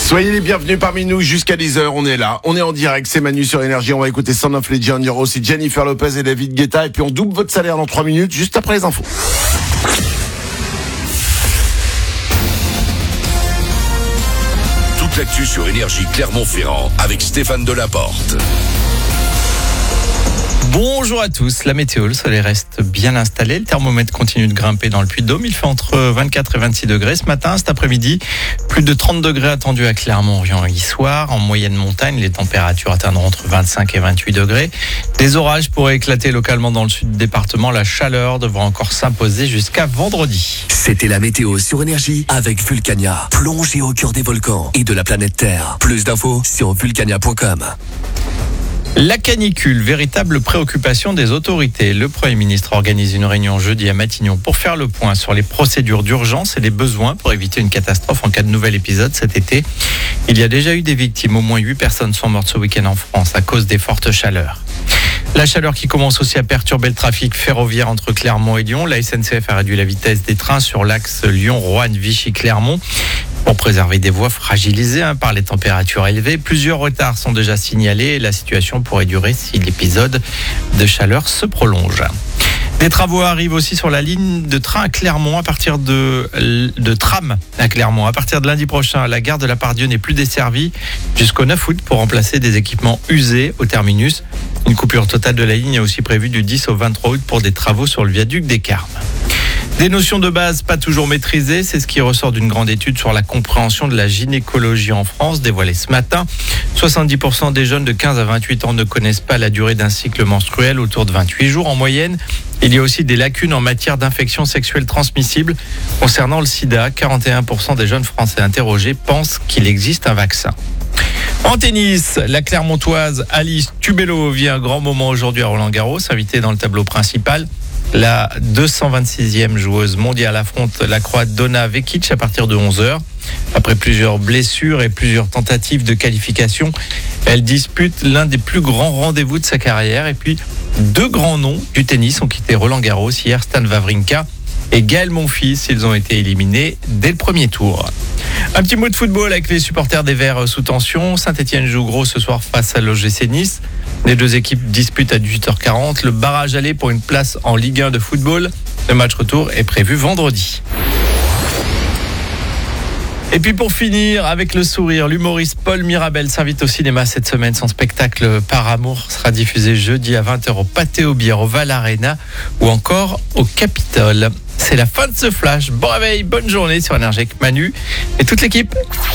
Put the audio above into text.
Soyez les bienvenus parmi nous jusqu'à 10h, on est là, on est en direct, c'est Manu sur Énergie, on va écouter Son of Legend, il y aura aussi Jennifer Lopez et David Guetta, et puis on double votre salaire dans 3 minutes, juste après les infos. Toute l'actu sur Énergie Clermont-Ferrand avec Stéphane Delaporte. Bonjour à tous, la météo, le soleil reste bien installé, le thermomètre continue de grimper dans le Puy-de-Dôme, il fait entre 24 et 26 degrés ce matin, cet après-midi, plus de 30 degrés attendus à Clermont-Orient hier soir, en moyenne montagne, les températures atteindront entre 25 et 28 degrés, des orages pourraient éclater localement dans le sud du département, la chaleur devra encore s'imposer jusqu'à vendredi. C'était la météo sur Énergie avec Vulcania, plongée au cœur des volcans et de la planète Terre. Plus d'infos sur vulcania.com. La canicule, véritable préoccupation des autorités. Le Premier ministre organise une réunion jeudi à Matignon pour faire le point sur les procédures d'urgence et les besoins pour éviter une catastrophe en cas de nouvel épisode cet été. Il y a déjà eu des victimes, au moins 8 personnes sont mortes ce week-end en France à cause des fortes chaleurs. La chaleur qui commence aussi à perturber le trafic ferroviaire entre Clermont et Lyon. La SNCF a réduit la vitesse des trains sur l'axe Lyon-Roanne-Vichy-Clermont pour préserver des voies fragilisées par les températures élevées. Plusieurs retards sont déjà signalés et la situation pourrait durer si l'épisode de chaleur se prolonge. Des travaux arrivent aussi sur la ligne de train à Clermont à partir de tram à Clermont. À partir de lundi prochain, la gare de la Part-Dieu n'est plus desservie jusqu'au 9 août pour remplacer des équipements usés au terminus. Une coupure totale de la ligne est aussi prévue du 10 au 23 août pour des travaux sur le viaduc des Carmes. Des notions de base pas toujours maîtrisées, c'est ce qui ressort d'une grande étude sur la compréhension de la gynécologie en France, dévoilée ce matin. 70% des jeunes de 15 à 28 ans ne connaissent pas la durée d'un cycle menstruel, autour de 28 jours en moyenne. Il y a aussi des lacunes en matière d'infections sexuelles transmissibles. Concernant le sida, 41% des jeunes Français interrogés pensent qu'il existe un vaccin. En tennis, la Clermontoise Alice Tubello vit un grand moment aujourd'hui à Roland-Garros, invitée dans le tableau principal. La 226e joueuse mondiale affronte la Croate Donna Vekic à partir de 11h. Après plusieurs blessures et plusieurs tentatives de qualification, elle dispute l'un des plus grands rendez-vous de sa carrière. Et puis, 2 grands noms du tennis ont quitté Roland-Garros hier, Stan Wawrinka et Gaël Monfils. Ils ont été éliminés dès le premier tour. Un petit mot de football avec les supporters des Verts sous tension. Saint-Etienne joue gros ce soir face à l'OGC Nice. Les deux équipes disputent à 18h40 le barrage aller pour une place en Ligue 1 de football. Le match retour est prévu vendredi. Et puis pour finir, avec le sourire, l'humoriste Paul Mirabel s'invite au cinéma cette semaine. Son spectacle Par Amour sera diffusé jeudi à 20h au Pâté aux Bières, au Val Arena ou encore au Capitole. C'est la fin de ce flash. Bon réveil, bonne journée sur Énergie avec Manu et toute l'équipe.